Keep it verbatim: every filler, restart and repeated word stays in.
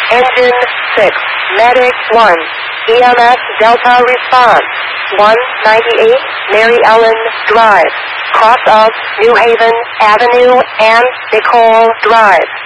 Engine six, Medic one, E M S Delta response, one ninety-eight Mary Ellen Drive, cross of New Haven Avenue and Nicole Drive.